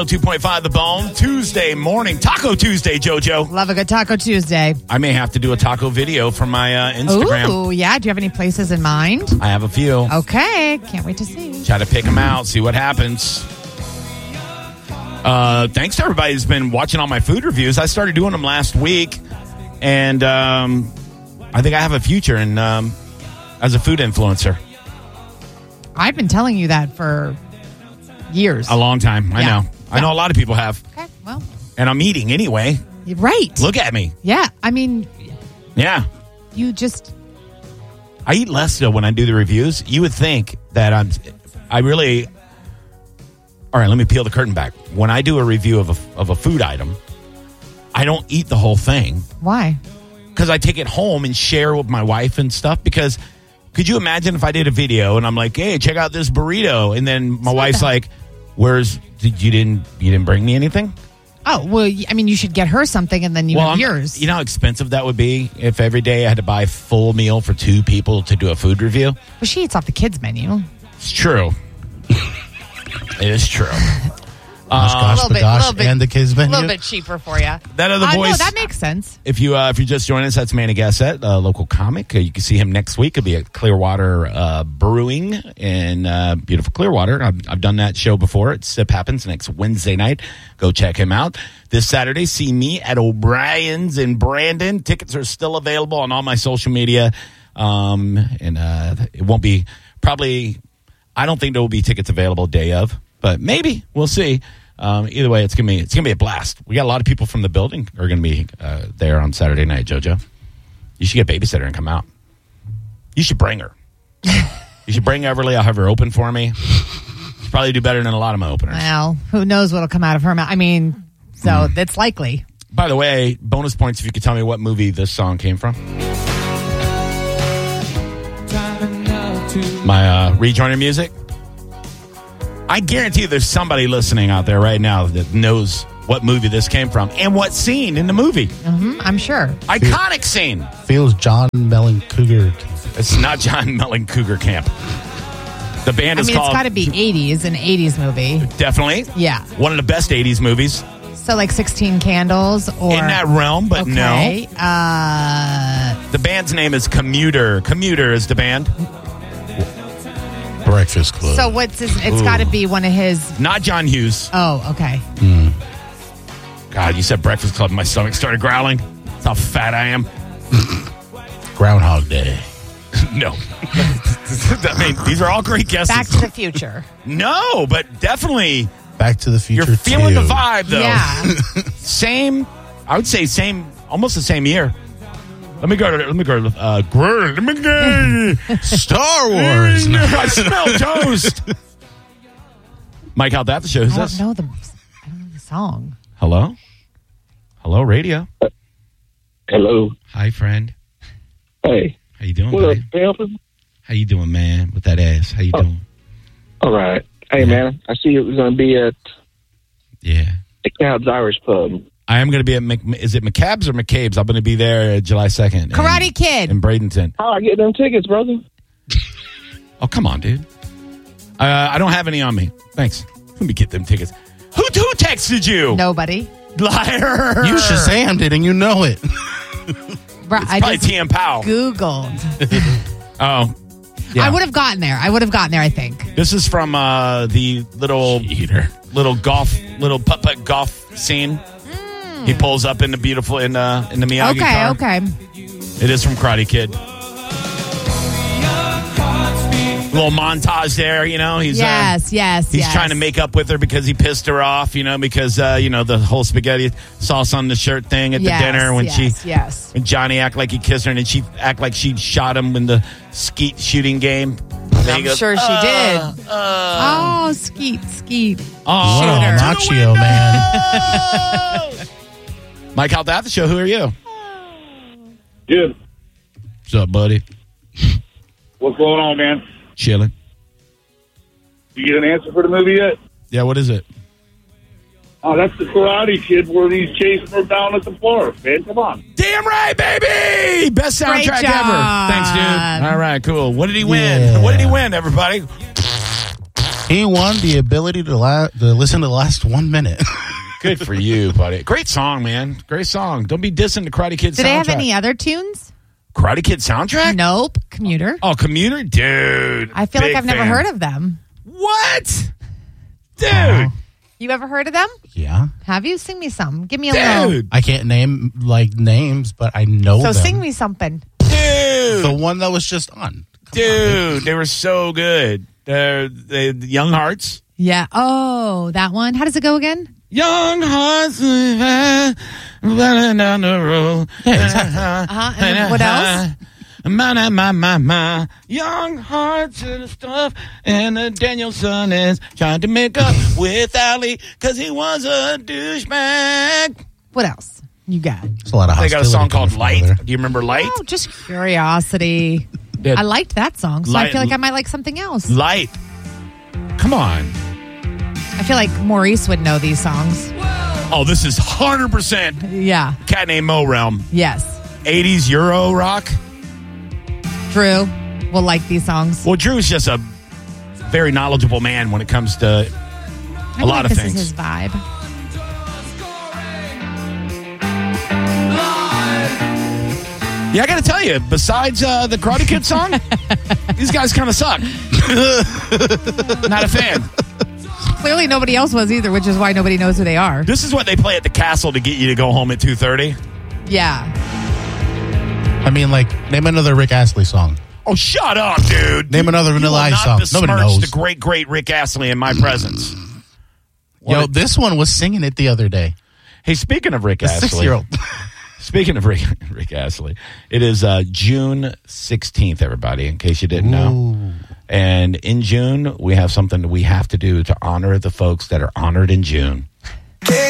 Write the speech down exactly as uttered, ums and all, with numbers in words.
two point five The Bone, Tuesday morning. Taco Tuesday, JoJo. Love a good Taco Tuesday. I may have to do a taco video for my uh, Instagram. Ooh, yeah. Do you have any places in mind? I have a few. Okay. Can't wait to see. Try to pick them out, see what happens. Uh, thanks to everybody who's been watching all my food reviews. I started doing them last week, and um, I think I have a future in um, as a food influencer. I've been telling you that for years. A long time. I Yeah. know. I know a lot of people have. Okay, well. And I'm eating anyway. You're right. Look at me. Yeah. I mean, Yeah. you just... I eat less, though, when I do the reviews. You would think that I'm... I really... All right, let me peel the curtain back. When I do a review of a, of a food item, I don't eat the whole thing. Why? Because I take it home and share with my wife and stuff. Because could you imagine if I did a video and I'm like, hey, check out this burrito. And then my It's wife's that. like, where's... Did you didn't you didn't bring me anything? Oh, well, I mean, you should get her something and then you well, have I'm- yours. You know how expensive that would be if every day I had to buy a full meal for two people to do a food review? Well, she eats off the kids' menu. It's true. It is true. Gosh, gosh, little bit- bagosh, little bit- and the kids A menu. little bit cheaper for you. That other Uh, voice. no, that makes sense. If you uh, if you just joined us, that's Manny Gassett, a local comic. Uh, you can see him next week. It'll be at Clearwater uh, Brewing in uh, beautiful Clearwater. I've, I've done that show before. It Sip happens next Wednesday night. Go check him out. This Saturday, see me at O'Brien's in Brandon. Tickets are still available on all my social media, um, and uh, it won't be probably. I don't think there will be tickets available day of, but maybe we'll see. Um, either way, it's gonna be it's gonna be a blast. We got a lot of people from the building are gonna be uh, there on Saturday night. JoJo, you should get a babysitter and come out. You should bring her. You should bring Everly. I'll have her open for me. She'll probably do better than a lot of my openers. Well, who knows what'll come out of her mouth. I mean, so Hmm. that's likely. By the way, bonus points if you could tell me what movie this song came from. My uh, rejoiner music. I guarantee there's somebody listening out there right now that knows what movie this came from and what scene in the movie. hmm I'm sure. Iconic scene. Feels John Mellon Cougar. It's not John Mellon Cougar Camp. The band I is mean, it's called... got to be eighties, an eighties movie. Definitely. Yeah. One of the best eighties movies So like sixteen Candles or... in that realm, but okay. no. Uh, The band's name is Commuter. Commuter is the band. Breakfast Club. so what's his... It's got to be one of his... Not John Hughes. Oh, okay. God, you said Breakfast Club. My stomach started growling. That's how fat I am. Groundhog Day. No. I mean, these are all great guesses. Back to the Future. No, but definitely Back to the Future you're feeling two. the vibe, though. Yeah. Same, I would say same, almost the same year. Let me go to, let me go to, uh, Gr- let me go. Star Wars. I smell toast. Mike, how'd that the show? Who's I don't this? know the... I don't know the song. Hello? Hello, radio. Hello. Hi, friend. Hey. How you doing, What up, buddy? Pimpin'? How you doing, man? With that ass? How you Oh. doing? All right. Hey, Yeah. man. I see you're going to be at Yeah. the Cow's Irish Pub. I am going to be at, Mc, is it McCabe's or McCabe's? I'm going to be there July second. Karate in, Kid. In Bradenton. How I get them tickets, brother? Oh, come on, dude. Uh, I don't have any on me. Thanks. Let me get them tickets. Who, who texted you? Nobody. Liar. You Shazammed it and you know it. Bro, I Probably just T M Powell. Googled. Oh. Yeah. I would have gotten there. I would have gotten there, I think. This is from uh, the little Cheater. little golf, little putt-putt golf scene. He pulls up in the beautiful, in, uh, in the Miyagi Okay, car. okay. It is from Karate Kid. Little montage there, you know. He's Yes, uh, yes, He's yes. trying to make up with her because he pissed her off, you know, because uh, you know the whole spaghetti sauce on the shirt thing at yes, the dinner when yes, she, yes. when Johnny act like he kissed her and then she act like she shot him in the skeet shooting game. And then I'm he goes, sure she "Uh, did. uh." Oh, skeet, skeet. Oh, What a Shooter. macho man. Mike, how'd that the show? Who are you? Good. What's up, buddy? What's going on, man? Chilling. You get an answer for the movie yet? Yeah, what is it? Oh, that's the Karate Kid where he's chasing her down at the park, man. Come on. Damn right, baby! Best Great soundtrack job. ever. Thanks, dude. All right, cool. What did he win? Yeah. What did he win, everybody? He won the ability to, la- to listen to the last one minute. Good for you, buddy. Great song, man. Great song. Don't be dissing the Karate Kid soundtrack. Do they have any other tunes? Karate Kid soundtrack? Nope. Commuter. Oh, Commuter? Dude. I feel like big I've never fan. heard of them. What? Dude. Uh, You ever heard of them? yeah. Have you? Sing me some. Give me a little. Dude. I can't name like names, but I know So them. sing me something. Dude. The one that was just on. Come Dude. They were so good. They're, they the Young Hearts. Yeah. Oh, that one. How does it go again? Young Hearts uh, running down the road. Yeah, exactly. Uh-huh. And what else? My, my, my, my, my. Young Hearts and stuff. And uh, Danielson is trying to make up with Ali because he was a douchebag. What else you got? It's a lot of They got a hostility song coming called from Light. over Do you remember Light? Oh, just curiosity. Yeah. I liked that song, so I Light- feel like I might like something else. Light. Come on. I feel like Maurice would know these songs. Oh, this is one hundred percent Yeah. Cat Named Mo realm. Yes. eighties Euro rock. Drew will like these songs. Well, Drew's just a very knowledgeable man when it comes to I a feel lot like of this things. is his vibe. Yeah, I got to tell you, besides uh, the Karate Kid song, these guys kind of suck. Not a fan. Clearly nobody else was either, which is why nobody knows who they are. This is what they play at the castle to get you to go home at two thirty. Yeah. I mean, like, name another Rick Astley song. Oh, shut up, dude. Name another You Vanilla will Ice not song. Nobody besmirch knows. the great, great Rick Astley in my presence. What Yo, a- this one was singing it the other day. Hey, speaking of Rick The Astley. six-year-old. Speaking of Rick, Rick Astley, it is uh, June sixteenth, everybody, in case you didn't know. Ooh. And in June, we have something that we have to do to honor the folks that are honored in June.